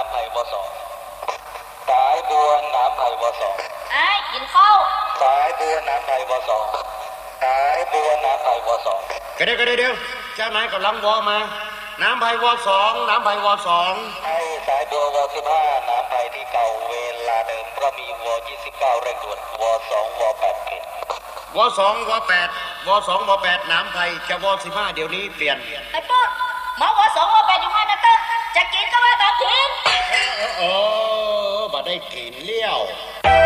ไผ่วสองสายบัวน้ำไผ่วสองไอ้กินข้าวสายบัวน้ำไผ่วสองสายบัวน้ำไผ่วสองก็เดี๋ยวเจ้านายกำลังวอมาน้ำไผ่วสองน้ำไผ่วสองไอ้สายบัวว15น้ำไผ่ที่เก่าเวลาเดิมเพราะมีว29เร่งด่วนว2ว8เกตวสองว8วสองว8น้ำไผ่จะว15เดี๋ยวนี้เปลี่ยนไอ้ปุ๊ดหมอว2ว8อยู่ให้นะเต้จะกินก็ว่าต้องกินบัดได้กินเลี้ยว